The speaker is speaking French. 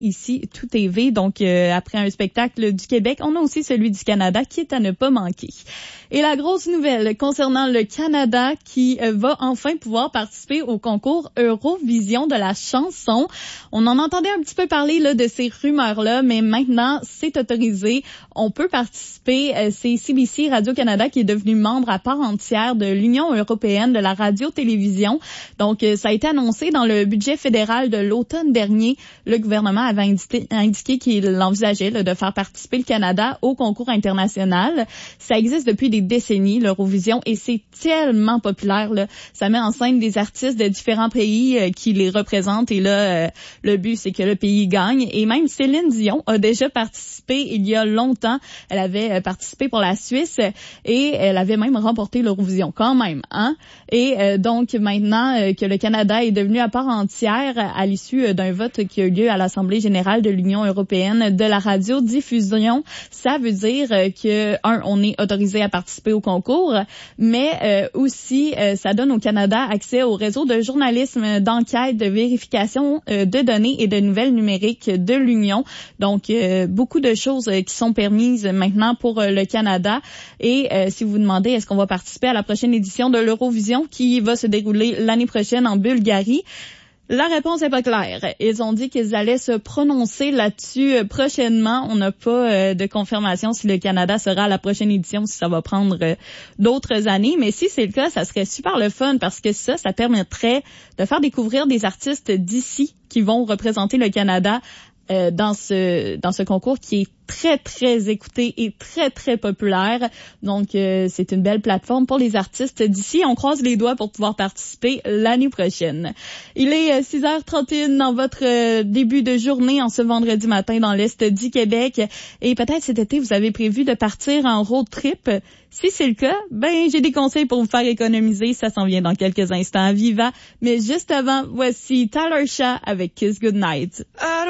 ici Tout TV. Donc, après un spectacle du Québec, on a aussi celui du Canada qui est à ne pas manquer. Et la grosse nouvelle concernant le Canada qui va enfin pouvoir participer au concours Eurovision de la chanson. On en entendait un petit peu parler là de ces rumeurs-là, mais maintenant, c'est autorisé. On peut participer. C'est CBC Radio-Canada qui est devenu membre à part entière de l'Union européenne de la radio-télévision. Donc, ça a été annoncé dans le budget fédéral de l'automne dernier. Le gouvernement avait indiqué qu'il envisageait là, de faire participer le Canada au concours international. Ça existe depuis des décennies, l'Eurovision, et c'est tellement populaire. Là. Ça met en scène des artistes de différents pays qui les représentent, et là, le but, c'est que le pays gagne. Et même Céline Dion a déjà participé il y a longtemps. Elle avait participé pour la Suisse et elle avait même remporté l'Eurovision quand même. Hein? Et donc, maintenant que le Canada est devenu à part entière à l'issue d'un vote qui a eu lieu à l'Assemblée générale de l'Union européenne de la radiodiffusion, ça veut dire que, on est autorisé à participer au concours, mais aussi, ça donne au Canada accès au réseau de journalisme, d'enquête, de vérification de données et de nouvelles numériques de l'Union. Donc, beaucoup de choses qui sont permises maintenant pour le Canada. Et si vous vous demandez, est-ce qu'on va participer à la prochaine édition de l'Eurovision qui va se dérouler l'année prochaine en Bulgarie? La réponse est pas claire. Ils ont dit qu'ils allaient se prononcer là-dessus prochainement. On n'a pas de confirmation si le Canada sera à la prochaine édition, si ça va prendre d'autres années. Mais si c'est le cas, ça serait super le fun parce que ça permettrait de faire découvrir des artistes d'ici qui vont représenter le Canada dans ce concours qui est très, très écouté et très, très populaire. Donc, c'est une belle plateforme pour les artistes d'ici. On croise les doigts pour pouvoir participer l'année prochaine. Il est 6h31 dans votre début de journée en ce vendredi matin dans l'Est du Québec. Et peut-être cet été, vous avez prévu de partir en road trip. Si c'est le cas, j'ai des conseils pour vous faire économiser. Ça s'en vient dans quelques instants à Viva. Mais juste avant, voici Tyler Shah avec Kiss Goodnight.